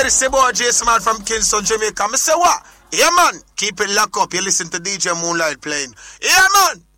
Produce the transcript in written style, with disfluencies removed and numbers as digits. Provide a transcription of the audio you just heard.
Yes, the boy Jason man from Kingston, Jamaica. I say what? Yeah, man. Keep it locked up. You listen to DJ Moonlight playing. Yeah, man.